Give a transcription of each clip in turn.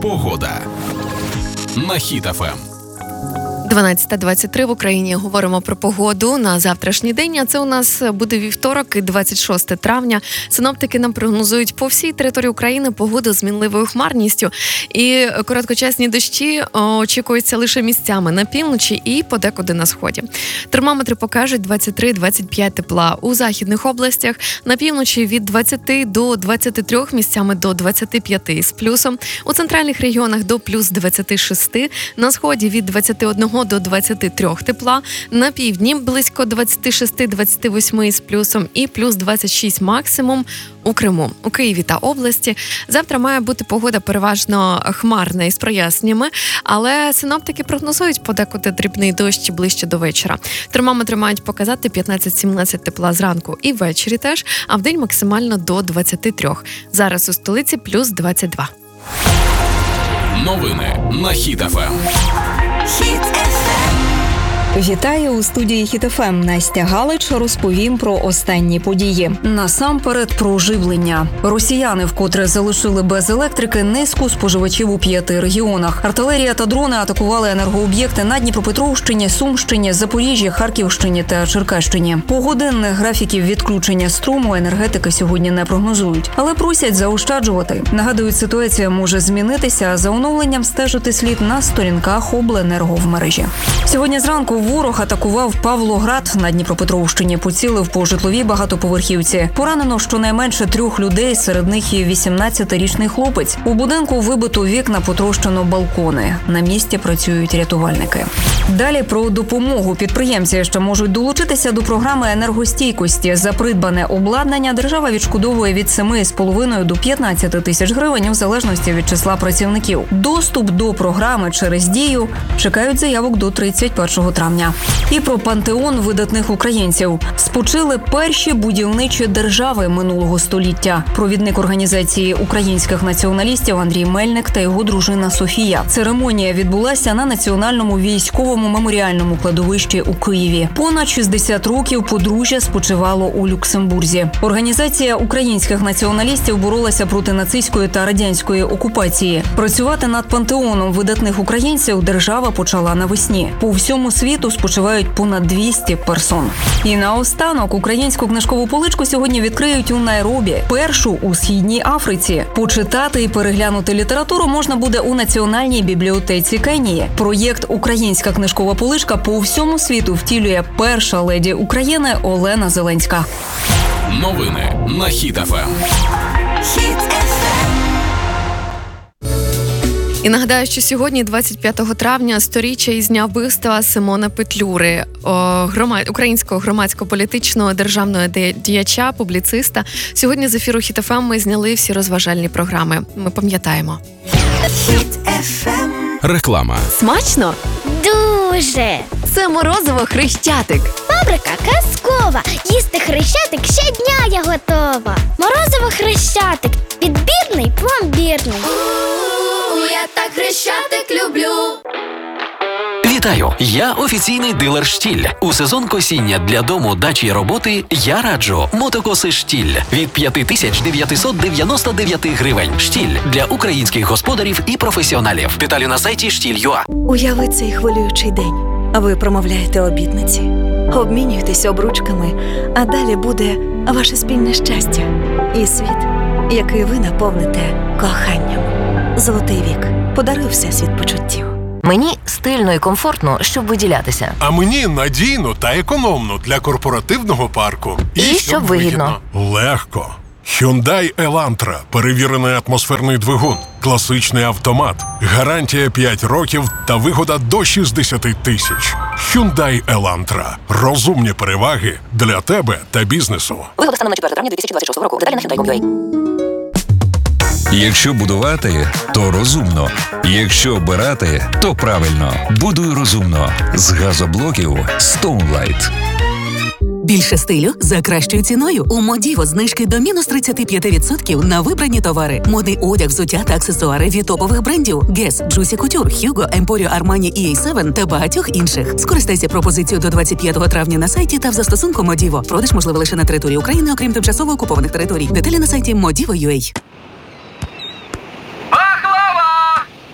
Погода на Хіт ФМ. 12:23 в Україні. Говоримо про погоду на завтрашній день, а це у нас буде вівторок, 26 травня. Синоптики нам прогнозують по всій території України погоду з мінливою хмарністю. І короткочасні дощі очікуються лише місцями на півночі і подекуди на сході. Термометри покажуть 23-25 тепла у західних областях, на півночі від 20 до 23, місцями до 25 з плюсом, у центральних регіонах до плюс 26, на сході від 21 до 23 тепла, на півдні близько 26-28 з плюсом і плюс 26 максимум у Криму. У Києві та області завтра має бути погода переважно хмарна із проясненнями, але синоптики прогнозують подекуди дрібний дощ ближче до вечора. Термометри мають показати 15-17 тепла зранку і ввечері теж, а вдень максимально до 23. Зараз у столиці плюс 22. Новини на Хіт ФМ. Вітаю у студії Хіт ФМ. Настя Галич. Розповім про останні події. Насамперед про оживлення. Росіяни вкотре залишили без електрики низку споживачів у 5 регіонах. Артилерія та дрони атакували енергооб'єкти на Дніпропетровщині, Сумщині, Запоріжжі, Харківщині та Черкащині. Погодинних графіків відключення струму енергетики сьогодні не прогнозують, але просять заощаджувати. Нагадують, ситуація може змінитися, а за оновленням стежити слід на сторінках обленерго в мережі. Сьогодні зранку ворог атакував Павлоград на Дніпропетровщині, поцілив по житловій багатоповерхівці. Поранено щонайменше 3 людей, серед них і 18-річний хлопець. У будинку вибито вікна, потрощено балкони. На місці працюють рятувальники. Далі про допомогу. Підприємці, що можуть долучитися до програми енергостійкості. За придбане обладнання держава відшкодовує від 7,5 до 15 тисяч гривень у залежності від числа працівників. Доступ до програми через Дію. Чекають заявок до 31 травня. І про пантеон видатних українців. Спочили перші будівничі держави минулого століття. Провідник організації українських націоналістів Андрій Мельник та його дружина Софія. Церемонія відбулася на Національному військовому меморіальному кладовищі у Києві. Понад 60 років подружжя спочивало у Люксембурзі. Організація українських націоналістів боролася проти нацистської та радянської окупації. Працювати над пантеоном видатних українців держава почала навесні. По всьому світу спочивають понад 200 персон. І наостанок українську книжкову поличку сьогодні відкриють у Найробі, першу у Східній Африці. Почитати і переглянути літературу можна буде у Національній бібліотеці Кенії. Проєкт «Українська книжкова поличка» по всьому світу втілює перша леді України Олена Зеленська. Новини на Хіт ФМ. І нагадаю, що сьогодні, 25 травня, сторіччя із дня вбивства Симона Петлюри, українського громадсько-політичного державного діяча, публіциста. Сьогодні з ефіру Хіт ФМ ми зняли всі розважальні програми. Ми пам'ятаємо. Реклама. Смачно? Дуже! Це морозиво Хрещатик. Фабрика казкова. Їсти Хрещатик щодня я готова. Морозиво Хрещатик. Відбірний, пломбірний. Я так Хрещатик люблю. Вітаю! Я офіційний дилер «Штіль». У сезон косіння для дому, дачі і роботи я раджу мотокоси «Штіль» від 5999 гривень. «Штіль» для українських господарів і професіоналів. Деталі на сайті штіль.ua. Уяви цей хвилюючий день. Ви промовляєте обітниці, обмінюєтесь обручками, а далі буде ваше спільне щастя і світ, який ви наповните коханням. Золотий вік. Подаруй всесвіт почуттів. Мені стильно і комфортно, щоб виділятися. А мені надійно та економно для корпоративного парку. І щоб вигідно. Легко. Hyundai Elantra. Перевірений атмосферний двигун. Класичний автомат. Гарантія 5 років та вигода до 60 тисяч. Hyundai Elantra. Розумні переваги для тебе та бізнесу. Вигода станом на 4 травня 2026 року. Деталі на Hyundai.com.ua. Якщо будувати, то розумно. Якщо обирати, то правильно. Будуй розумно. З газоблоків Stoneline. Більше стилю за кращою ціною. У Модіво знижки до мінус 35% на вибрані товари. Модний одяг, взуття та аксесуари від топових брендів Guess, Juicy Couture, Hugo, Emporio Armani і A7 та багатьох інших. Скористайся пропозицією до 25 травня на сайті та в застосунку Модіво. Продаж можливий лише на території України, окрім тимчасово окупованих територій. Деталі на сайті Modivo.ua.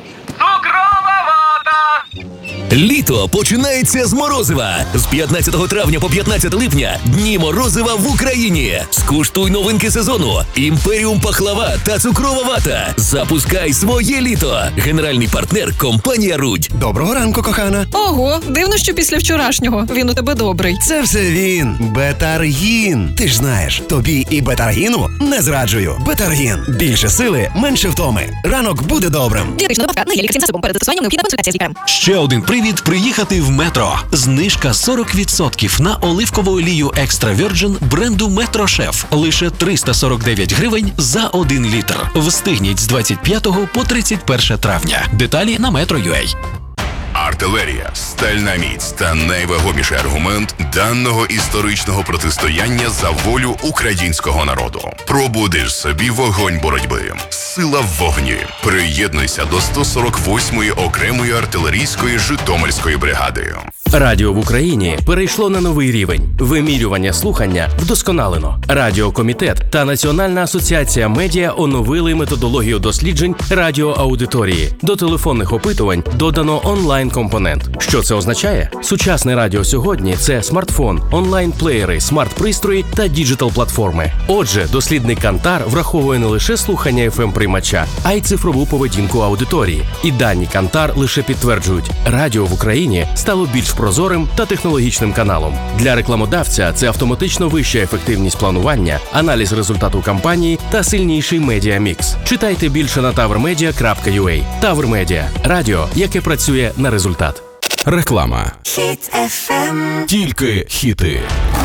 Літо починається з морозива. З 15 травня по 15 липня Дні морозива в Україні. Скуштуй новинки сезону. Імперіум пахлава та цукрова вата. Запускай своє літо. Генеральний партнер – компанія Рудь. Доброго ранку, кохана. Ого, дивно, що після вчорашнього він у тебе добрий. Це все він. Бетаргін. Ти ж знаєш, тобі і Бетаргіну не зраджую. Бетаргін. Більше сили, менше втоми. Ранок буде добрим. Дієтична добавка на лікарським засобом. Перед застосуванням необхідна консультація з лікарем. Ще один привід приїхати в Метро. Знижка 40% на оливкову олію Extra Virgin бренду Метро Шеф. Лише 349 гривень за 1 літр. Встигніть з 25 по 31 травня. Деталі на Metro.ua. Артилерія, стальна міць та найвагоміший аргумент даного історичного протистояння за волю українського народу. Пробудиш собі вогонь боротьби. Сила в вогні. Приєднуйся до 148-ї окремої артилерійської Житомирської бригади. Радіо в Україні перейшло на новий рівень. Вимірювання слухання вдосконалено. Радіокомітет та Національна асоціація медіа оновили методологію досліджень радіоаудиторії. До телефонних опитувань додано онлайн-компонент. Що це означає? Сучасне радіо сьогодні – це смартфон, онлайн-плеєри, смарт-пристрої та діджитал-платформи. Отже, дослідник Кантар враховує не лише слухання FM-приймача, а й цифрову поведінку аудиторії. І дані Кантар лише підтверджують – радіо в Україні стало більш прозорим та технологічним каналом. Для рекламодавця це автоматично вища ефективність планування, аналіз результату кампанії та сильніший медіамікс. Читайте більше на tavermedia.ua. Тавр Медіа – радіо, яке працює на результат. Реклама. Хіт FM. Тільки хіти.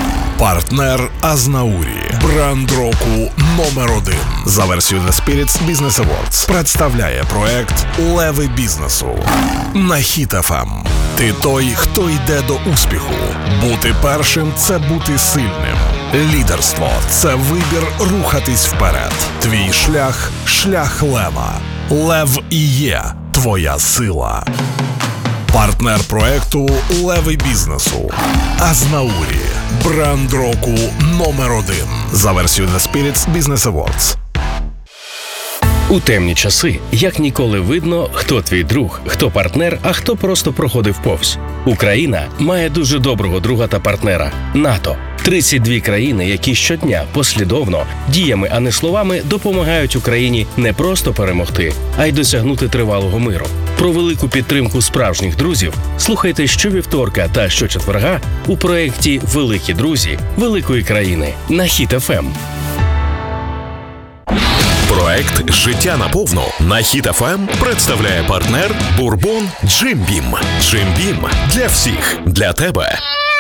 Партнер Азнаурі. Бренд року номер 1. За версією The Spirits Business Awards представляє проект «Леви бізнесу» на Хіт FM. Ти той, хто йде до успіху. Бути першим – це бути сильним. Лідерство – це вибір рухатись вперед. Твій шлях – шлях лева. Лев і є твоя сила. Партнер проекту «Леви бізнесу» Азнаурі. Бренд року номер 1. За версією The Spirits Business Awards. У темні часи як ніколи видно, хто твій друг, хто партнер, а хто просто проходив повз. Україна має дуже доброго друга та партнера – НАТО. 32 країни, які щодня послідовно, діями, а не словами, допомагають Україні не просто перемогти, а й досягнути тривалого миру. Про велику підтримку справжніх друзів слухайте щовівторка та щочетверга у проєкті «Великі друзі Великої країни» на Хіт FM. Проект «Життя наповну» на Хіт FM представляє партнер Бурбон Джим Бім. Джим Бім для всіх, для тебе.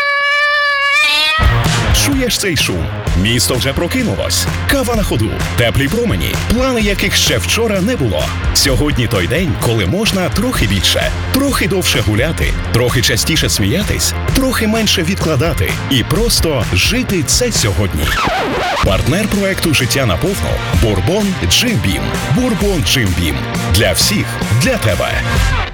Чуєш цей шум? Місто вже прокинулось. Кава на ходу, теплі промені, плани яких ще вчора не було. Сьогодні той день, коли можна трохи більше, трохи довше гуляти, трохи частіше сміятись, трохи менше відкладати і просто жити це сьогодні. Партнер проекту «Життя наповну» Бурбон Джим Бім. Бурбон Джим Бім. Для всіх, для тебе.